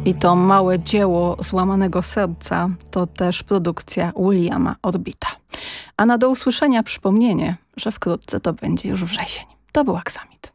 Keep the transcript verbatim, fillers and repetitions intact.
I to małe dzieło złamanego serca to też produkcja Williama Orbita. A na do usłyszenia przypomnienie, że wkrótce to będzie już wrzesień. To był Aksamit.